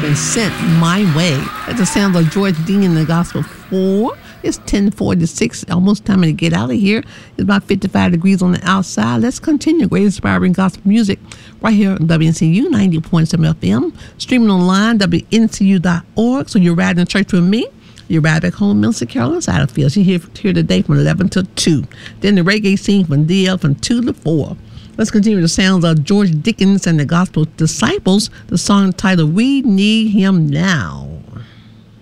been sent my way. That's the sounds of George Dean in the Gospel 4. It's 10:46, almost time to get out of here. It's about 55 degrees on the outside. Let's continue great inspiring gospel music right here on WNCU 90.7 FM, streaming online, WNCU.org. So you're riding to church with me. You're right back home, Minister Carolyn Satterfield. She's here today from 11 to 2. Then the reggae scene from DL from 2 to 4. Let's continue the sounds of George Dickens and the Gospel Disciples, the song titled We Need Him Now.